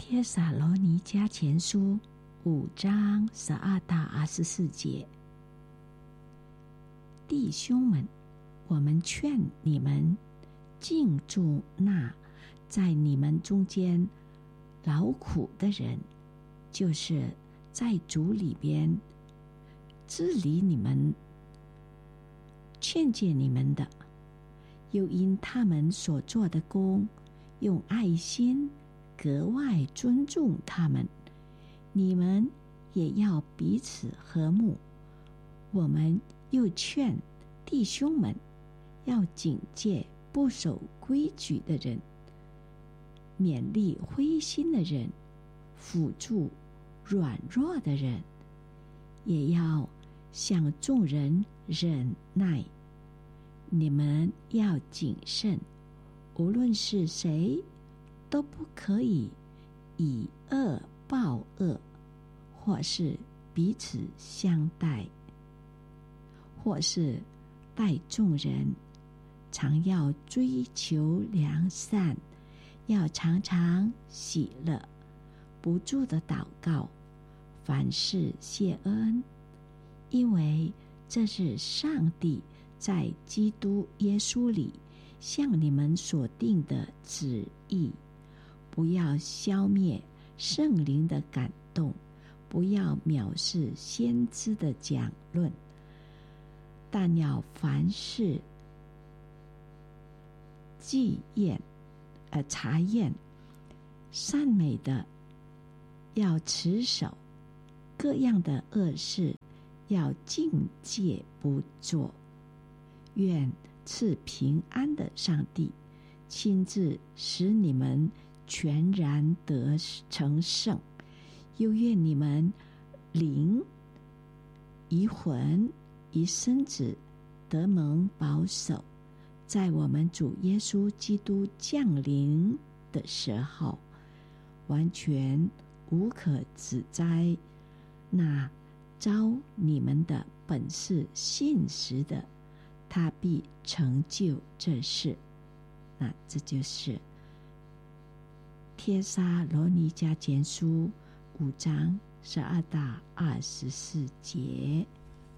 帖撒罗尼迦前书5章12到24节，弟兄们，我们劝你们敬重那在你们中间劳苦的人，就是在主里边治理你们、劝诫你们的，又因他们所做的工，用爱心格外尊重他们。你们也要彼此和睦。我们又劝弟兄们要警戒不守规矩的人，勉励灰心的人，辅助软弱的人，也要向众人忍耐。你们要谨慎，无论是谁，都不可以以恶报恶，或是彼此相待，或是待众人，常要追求良善，要常常喜乐，不住的祷告，凡事谢恩，因为这是上帝在基督耶稣里向你们所定的旨意。不要消灭圣灵的感动，不要藐视先知的讲论，但要凡事查验善美的，要持守，各样的恶事要禁戒不做。愿赐平安的上帝亲自使你们全然得成圣，又愿你们灵、以魂、以身子得蒙保守，在我们主耶稣基督降临的时候，完全无可指摘。那召你们的本是信实的，他必成就这事。那这就是帖撒罗尼迦前书5章12到24节。